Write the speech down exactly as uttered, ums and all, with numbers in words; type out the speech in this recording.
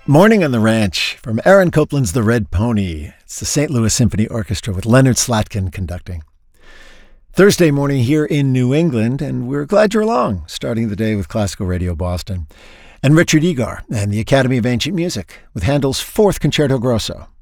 Morning on the Ranch from Aaron Copland's The Red Pony. It's the Saint Louis Symphony Orchestra with Leonard Slatkin conducting. Thursday morning here in New England, and we're glad you're along, starting the day with Classical Radio Boston. And Richard Egar and the Academy of Ancient Music with Handel's Fourth Concerto Grosso.